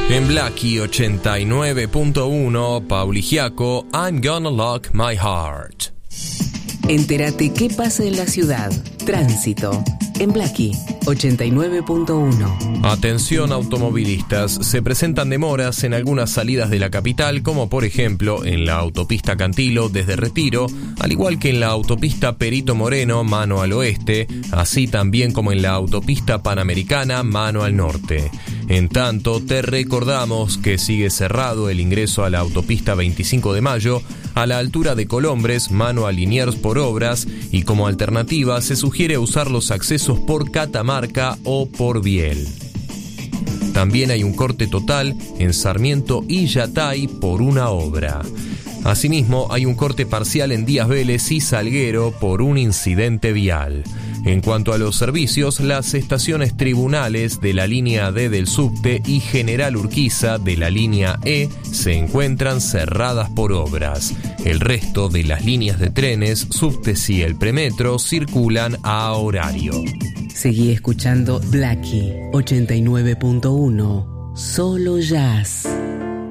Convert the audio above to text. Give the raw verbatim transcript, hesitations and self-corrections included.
En Blackie ochenta y nueve punto uno, Paul y Giaco, I'm Gonna Lock My Heart. Entérate qué pasa en la ciudad. Tránsito. En Blackie ochenta y nueve punto uno. Atención automovilistas, se presentan demoras en algunas salidas de la capital, como por ejemplo en la autopista Cantilo desde Retiro, al igual que en la autopista Perito Moreno mano al oeste, así también como en la autopista Panamericana mano al norte. En tanto, te recordamos que sigue cerrado el ingreso a la autopista veinticinco de mayo a la altura de Colombres, mano a Liniers por obras, y como alternativa se sugiere usar los accesos por Catamarca o por Biel. También hay un corte total en Sarmiento y Yatay por una obra. Asimismo, hay un corte parcial en Díaz Vélez y Salguero por un incidente vial. En cuanto a los servicios, las estaciones Tribunales de la línea D del subte y General Urquiza de la línea E se encuentran cerradas por obras. El resto de las líneas de trenes, subtes y el premetro circulan a horario. Seguí escuchando Blackie ochenta y nueve punto uno. Solo jazz.